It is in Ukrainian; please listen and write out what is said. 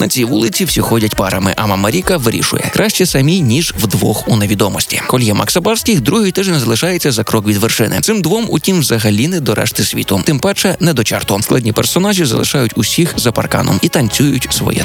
На цій вулиці всі ходять парами, а мама Ріка вирішує: краще самі, ніж вдвох у невідомості. Кольє Макса Барських другий тиждень залишається за крок від вершини. Цим двом, утім, взагалі не до решти світу. Тим паче не до чарту. Складні персонажі залишають усіх за парканом і танцюють своє